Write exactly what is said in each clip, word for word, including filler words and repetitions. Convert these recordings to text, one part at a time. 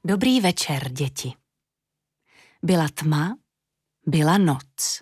Dobrý večer, děti. Byla tma, byla noc.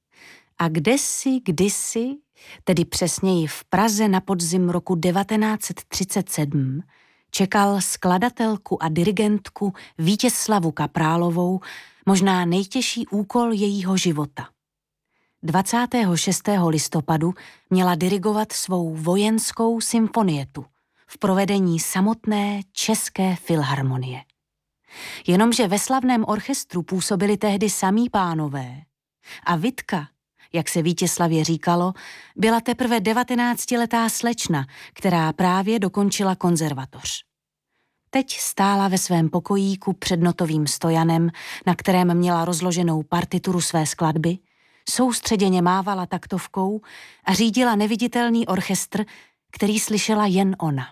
A kdesi, kdysi, tedy přesněji v Praze na podzim roku devatenáct set třicet sedm, čekal skladatelku a dirigentku Vítězslavu Kaprálovou možná nejtěžší úkol jejího života. dvacátého šestého listopadu měla dirigovat svou vojenskou symfonietu v provedení samotné České filharmonie. Jenomže ve slavném orchestru působili tehdy samí pánové a Vitka, jak se Vítězslavě říkalo, byla teprve devatenáctiletá slečna, která právě dokončila konzervatoř. Teď stála ve svém pokojíku před notovým stojanem, na kterém měla rozloženou partituru své skladby, soustředěně mávala taktovkou a řídila neviditelný orchestr, který slyšela jen ona.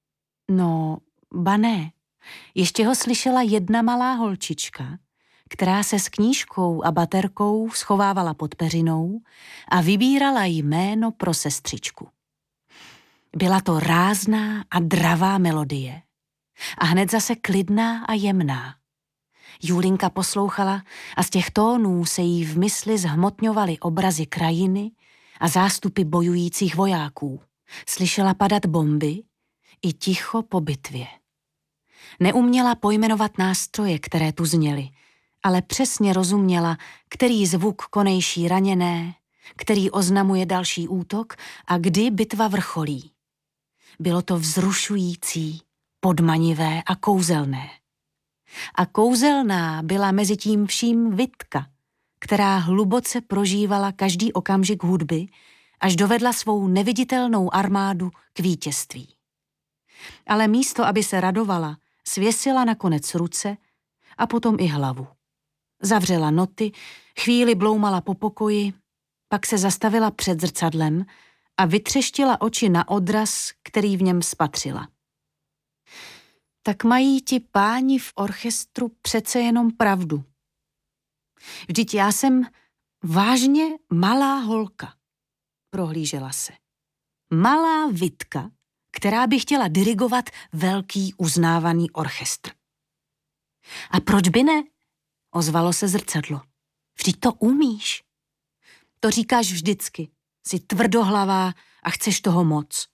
No, ba ne, ještě ho slyšela jedna malá holčička, která se s knížkou a baterkou schovávala pod peřinou a vybírala jméno pro sestřičku. Byla to rázná a dravá melodie a hned zase klidná a jemná. Julinka poslouchala a z těch tónů se jí v mysli zhmotňovaly obrazy krajiny a zástupy bojujících vojáků. Slyšela padat bomby i ticho po bitvě. Neuměla pojmenovat nástroje, které tu zněly, ale přesně rozuměla, který zvuk konejší raněné, který oznamuje další útok a kdy bitva vrcholí. Bylo to vzrušující, podmanivé a kouzelné. A kouzelná byla mezi tím vším Vitka, která hluboce prožívala každý okamžik hudby, až dovedla svou neviditelnou armádu k vítězství. Ale místo, aby se radovala, svěsila nakonec ruce a potom i hlavu. Zavřela noty, chvíli bloumala po pokoji, pak se zastavila před zrcadlem a vytřeštila oči na odraz, který v něm spatřila. Tak mají ti páni v orchestru přece jenom pravdu. Vždyť já jsem vážně malá holka, prohlížela se. Malá Vitka, která by chtěla dirigovat velký uznávaný orchestr. A proč by ne? Ozvalo se zrcadlo. Vždyť to umíš. To říkáš vždycky. Jsi tvrdohlavá a chceš toho moc.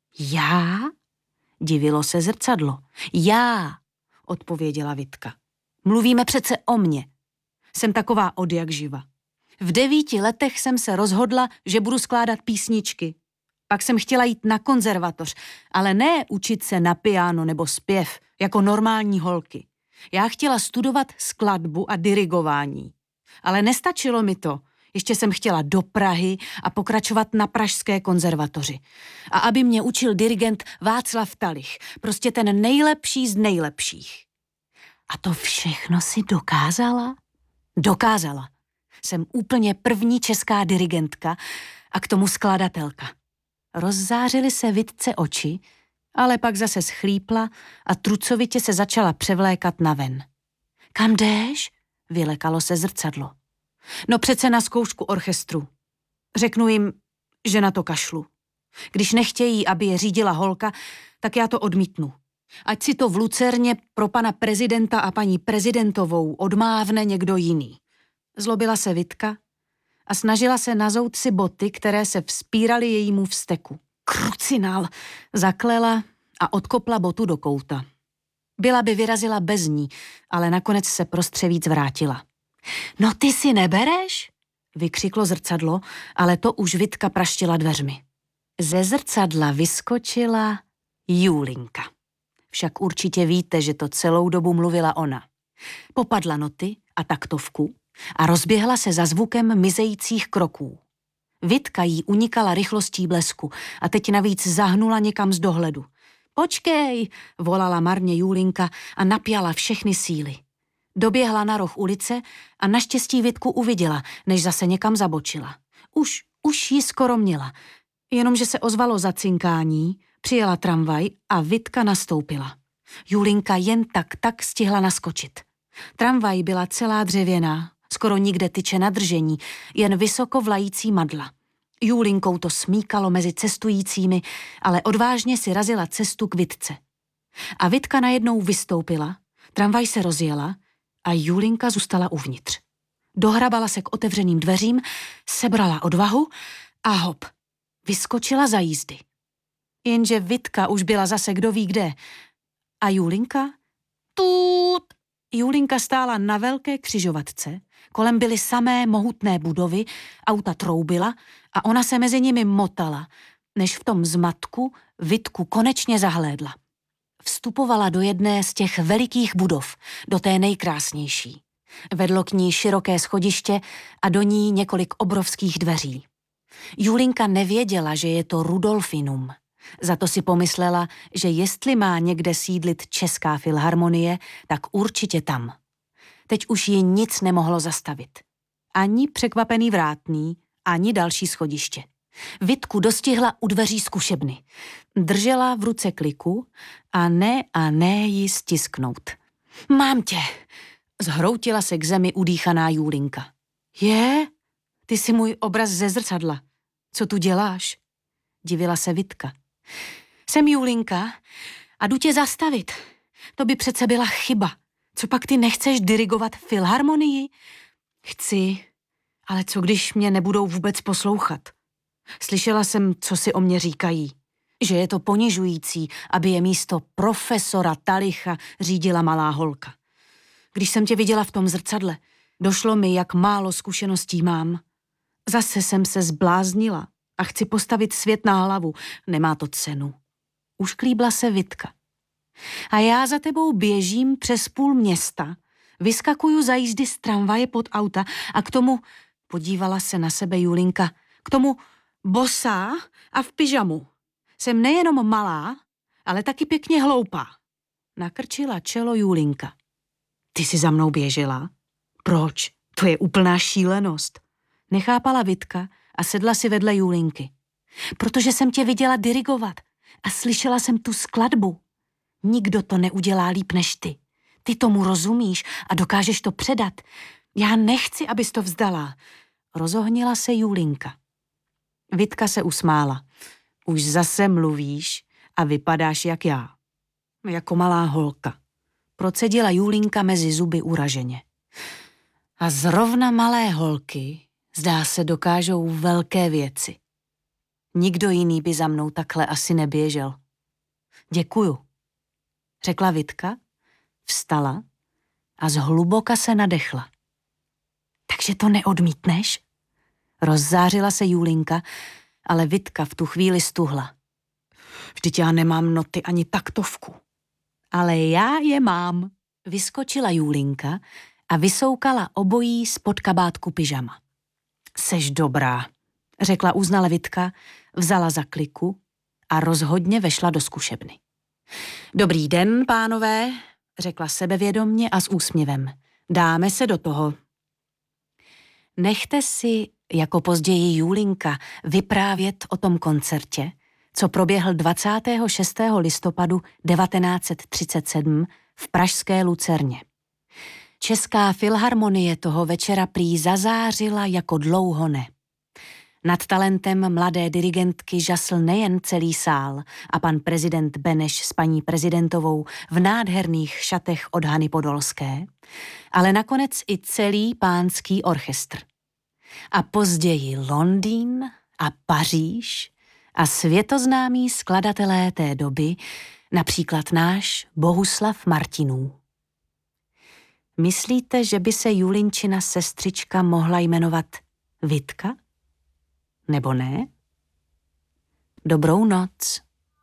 Já? Divilo se zrcadlo. Já, odpověděla Vitka. Mluvíme přece o mně. Jsem taková odjak živa. V devíti letech jsem se rozhodla, že budu skládat písničky. Pak jsem chtěla jít na konzervatoř, ale ne učit se na piano nebo zpěv, jako normální holky. Já chtěla studovat skladbu a dirigování. Ale nestačilo mi to. Ještě jsem chtěla do Prahy a pokračovat na pražské konzervatoři. A aby mě učil dirigent Václav Talich, prostě ten nejlepší z nejlepších. A to všechno si dokázala? Dokázala. Jsem úplně první česká dirigentka a k tomu skladatelka. Rozzářily se Vitce oči, ale pak zase schlípla a trucovitě se začala převlékat naven. Kam jdeš? Vylekalo se zrcadlo. No přece na zkoušku orchestru. Řeknu jim, že na to kašlu. Když nechtějí, aby je řídila holka, tak já to odmítnu. Ať si to v Lucerně pro pana prezidenta a paní prezidentovou odmávne někdo jiný. Zlobila se Vitka a snažila se nazout si boty, které se vzpíraly jejímu vzteku. Krucinál, zaklela a odkopla botu do kouta. Byla by vyrazila bez ní, ale nakonec se prostře víc vrátila. No ty si nebereš? Vykřiklo zrcadlo, ale to už Vitka praštila dveřmi. Ze zrcadla vyskočila Julinka. Však určitě víte, že to celou dobu mluvila ona. Popadla noty a taktovku a rozběhla se za zvukem mizejících kroků. Vitka jí unikala rychlostí blesku a teď navíc zahnula někam z dohledu. Počkej, volala marně Julinka a napjala všechny síly. Doběhla na roh ulice a naštěstí Vitku uviděla, než zase někam zabočila. Už, už ji skoro měla, jenomže se ozvalo zacinkání, přijela tramvaj a Vitka nastoupila. Julinka jen tak tak stihla naskočit. Tramvaj byla celá dřevěná, skoro nikde tyče na držení, jen vysoko vlající madla. Julinkou to smíkalo mezi cestujícími, ale odvážně si razila cestu k Vitce. A Vitka najednou vystoupila Tramvaj se rozjela a Julinka zůstala uvnitř. Dohrabala se k otevřeným dveřím, sebrala odvahu a hop, vyskočila za jízdy. Jenže Vitka už byla zase kdo ví kde. A Julinka? Tut! Julinka stála na velké křižovatce, kolem byly samé mohutné budovy, auta troubila a ona se mezi nimi motala, než v tom zmatku Vitku konečně zahlédla. Vstupovala do jedné z těch velikých budov, do té nejkrásnější. Vedlo k ní široké schodiště a do ní několik obrovských dveří. Julinka nevěděla, že je to Rudolfinum. Za to si pomyslela, že jestli má někde sídlit Česká filharmonie, tak určitě tam. Teď už ji nic nemohlo zastavit. Ani překvapený vrátný, ani další schodiště. Vitku dostihla u dveří zkušebny. Držela v ruce kliku a ne a ne ji stisknout. Mám tě! Zhroutila se k zemi udýchaná Julinka. Je? Ty jsi můj obraz ze zrcadla. Co tu děláš? Divila se Vitka. Jsem Julinka a jdu tě zastavit. To by přece byla chyba. Co pak ty nechceš dirigovat filharmonii? Chci, ale co když mě nebudou vůbec poslouchat? Slyšela jsem, co si o mě říkají. Že je to ponižující, aby je místo profesora Talicha řídila malá holka. Když jsem tě viděla v tom zrcadle, došlo mi, jak málo zkušeností mám. Zase jsem se zbláznila a chci postavit svět na hlavu. Nemá to cenu. Ušklíbla se Vitka. A já za tebou běžím přes půl města, vyskakuju za jízdy z tramvaje pod auta a k tomu, podívala se na sebe Julinka, k tomu bosá a v pyžamu. Jsem nejenom malá, ale taky pěkně hloupá. Nakrčila čelo Julinka. Ty jsi za mnou běžela? Proč? To je úplná šílenost. Nechápala Vitka a sedla si vedle Julinky. Protože jsem tě viděla dirigovat a slyšela jsem tu skladbu. Nikdo to neudělá líp než ty. Ty tomu rozumíš a dokážeš to předat. Já nechci, abys to vzdala. Rozohnila se Julinka. Vitka se usmála. Už zase mluvíš a vypadáš jak já. Jako malá holka. Procedila Julinka mezi zuby uraženě. A zrovna malé holky, zdá se, dokážou velké věci. Nikdo jiný by za mnou takhle asi neběžel. Děkuju, řekla Vitka, vstala a zhluboka se nadechla. Takže to neodmítneš? Rozzářila se Julinka, ale Vitka v tu chvíli stuhla. Vždyť já nemám noty ani taktovku. Ale já je mám, vyskočila Julinka a vysoukala obojí spod kabátku pyžama. Seš dobrá, řekla uznale Vitka, vzala za kliku a rozhodně vešla do zkušebny. Dobrý den, pánové, řekla sebevědomně a s úsměvem. Dáme se do toho. Nechte si, jako později Julinka, vyprávět o tom koncertě, co proběhl dvacátého šestého listopadu devatenáct set třicet sedm v pražské Lucerně. Česká filharmonie toho večera prý zazářila jako dlouho ne. Nad talentem mladé dirigentky žasl nejen celý sál a pan prezident Beneš s paní prezidentovou v nádherných šatech od Hany Podolské, ale nakonec i celý pánský orchestr. A později Londýn a Paříž a světoznámí skladatelé té doby, například náš Bohuslav Martinů. Myslíte, že by se Julinčina sestřička mohla jmenovat Vitka? Nebo ne? Dobrou noc.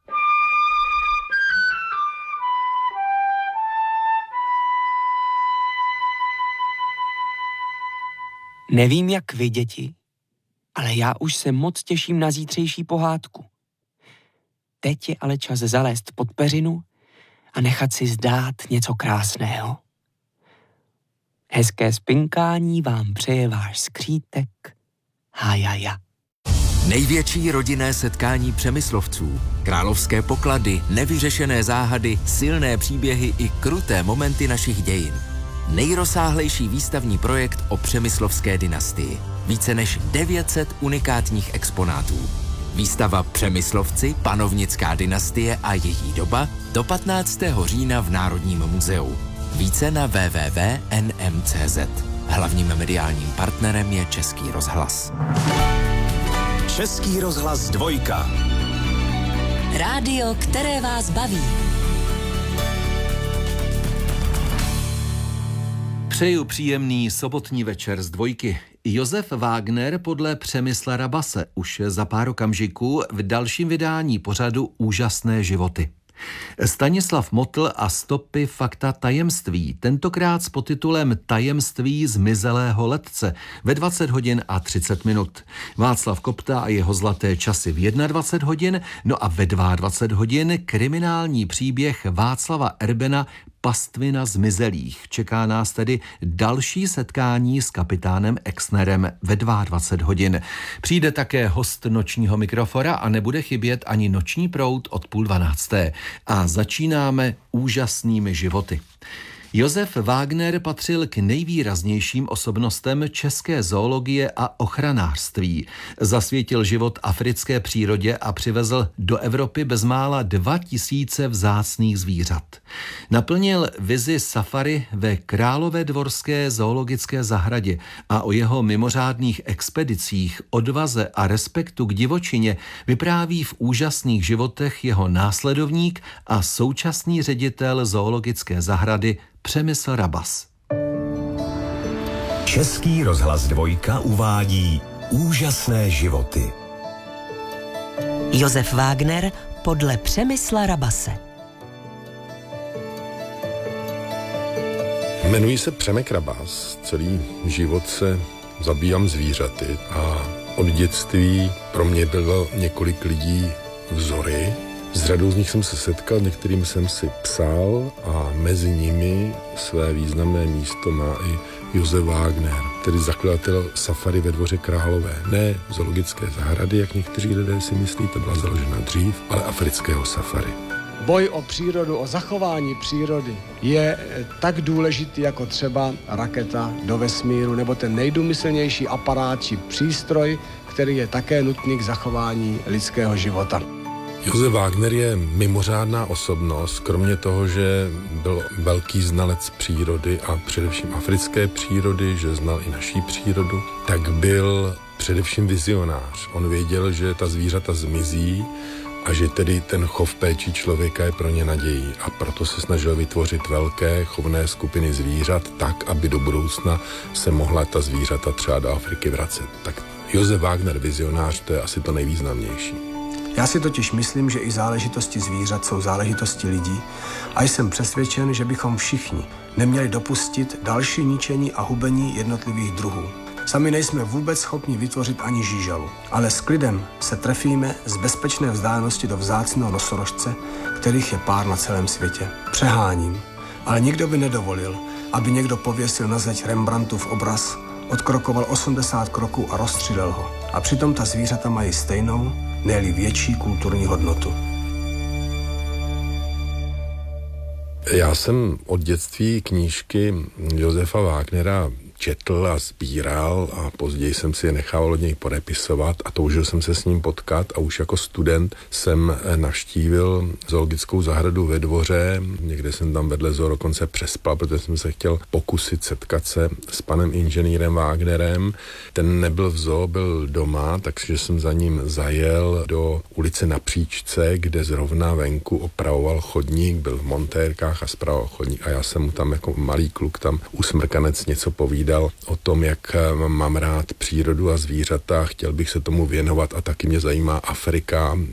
Nevím, jak vy, děti, ale já už se moc těším na zítřejší pohádku. Teď je ale čas zalézt pod peřinu a nechat si zdát něco krásného. Hezké spinkání vám přeje váš skřítek Hájaja. Největší rodinné setkání Přemyslovců, královské poklady, nevyřešené záhady, silné příběhy i kruté momenty našich dějin. Nejrozsáhlejší výstavní projekt o přemyslovské dynastii. Více než devět set unikátních exponátů. Výstava Přemyslovci, panovnická dynastie a její doba do patnáctého října v Národním muzeu. Více na w w w tečka n m tečka c z. Hlavním mediálním partnerem je Český rozhlas. Český rozhlas dvojka. Rádio, které vás baví. Přeju příjemný sobotní večer z dvojky. Josef Wagner podle Přemysla Rabase už za pár okamžiků v dalším vydání pořadu Úžasné životy. Stanislav Motl a stopy fakta tajemství, tentokrát s podtitulem Tajemství zmizelého letce ve dvacet hodin a třicet minut. Václav Kopta a jeho zlaté časy v dvacet jedna hodin, no a ve dvacet dva hodin kriminální příběh Václava Erbena Pastvina zmizelých. Čeká nás tedy další setkání s kapitánem Exnerem ve dvacet dva hodin. Přijde také host nočního mikrofora a nebude chybět ani noční proud od půl dvanácté. A začínáme úžasnými životy. Josef Wagner patřil k nejvýraznějším osobnostem české zoologie a ochranářství. Zasvětil život africké přírodě a přivezl do Evropy bezmála dva tisíce vzácných zvířat. Naplnil vizi safari ve Královédvorské zoologické zahradě a o jeho mimořádných expedicích, odvaze a respektu k divočině vypráví v Úžasných životech jeho následovník a současný ředitel zoologické zahrady Přemysl Rabas. Český rozhlas dvojka uvádí Úžasné životy. Josef Wagner podle Přemysla Rabase. Jmenuji se Přemek Rabas, celý život se zabývám zvířaty a od dětství pro mě bylo několik lidí vzory. S řadou z nich jsem se setkal, některým jsem si psal a mezi nimi své významné místo má i Josef Wagner, tedy zakladatel safari ve Dvoře Králové. Ne zoologické zahrady, jak někteří lidé si myslí, to byla založena dřív, ale afrického safari. Boj o přírodu, o zachování přírody je tak důležitý jako třeba raketa do vesmíru nebo ten nejdůmyslnější aparát či přístroj, který je také nutný k zachování lidského života. Josef Wagner je mimořádná osobnost, kromě toho, že byl velký znalec přírody a především africké přírody, že znal i naší přírodu, tak byl především vizionář. On věděl, že ta zvířata zmizí a že tedy ten chov péči člověka je pro ně nadějí. A proto se snažil vytvořit velké chovné skupiny zvířat tak, aby do budoucna se mohla ta zvířata třeba do Afriky vracet. Tak Josef Wagner, vizionář, to je asi to nejvýznamnější. Já si totiž myslím, že i záležitosti zvířat jsou záležitosti lidí a jsem přesvědčen, že bychom všichni neměli dopustit další ničení a hubení jednotlivých druhů. Sami nejsme vůbec schopni vytvořit ani žížalu, ale s klidem se trefíme z bezpečné vzdálenosti do vzácného nosorožce, kterých je pár na celém světě. Přeháním, ale nikdo by nedovolil, aby někdo pověsil na zeď Rembrandtův obraz, odkrokoval osmdesát kroků a rozstřílel ho. A přitom ta zvířata mají stejnou, ne-li větší kulturní hodnotu. Já jsem od dětství knížky Josefa Wagnera četl a sbíral a později jsem si je nechával od něj podepisovat a toužil jsem se s ním potkat a už jako student jsem navštívil zoologickou zahradu ve Dvoře, někde jsem tam vedle zoo dokonce přespal, protože jsem se chtěl pokusit setkat se s panem inženýrem Wagnerem. Ten nebyl v zoo, byl doma, takže jsem za ním zajel do ulice Na Příčce, kde zrovna venku opravoval chodník, byl v montérkách a spravoval chodník a já jsem mu tam jako malý kluk tam usmrkanec něco povídal o tom, jak mám rád přírodu a zvířata, chtěl bych se tomu věnovat a taky mě zajímá Afrika